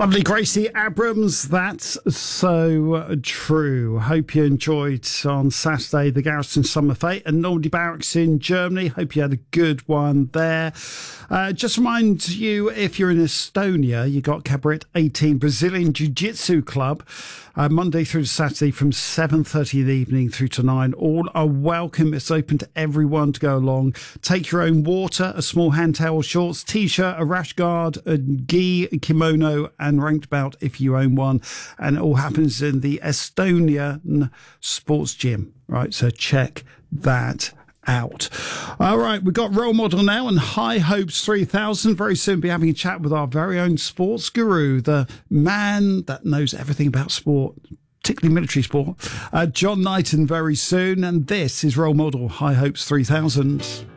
Lovely Gracie Abrams, that's so true. Hope you enjoyed on Saturday the Garrison Summer Fete and Normandy Barracks in Germany. Hope you had a good one there. Just remind you, if you're in Estonia, you got Cabaret 18 Brazilian Jiu-Jitsu Club, Monday through to Saturday from 7:30 in the evening through to 9. All are welcome. It's open to everyone to go along. Take your own water, a small hand towel, shorts, t-shirt, a rash guard, a gi, a kimono, and ranked bout if you own one. And it all happens in the Estonian Sports Gym. Right, so check that out. All right, we've got Role Model now and High Hopes 3000. Very soon be having a chat with our very own sports guru, the man that knows everything about sport, particularly military sport, John Knighton, very soon. And this is Role Model High Hopes 3000.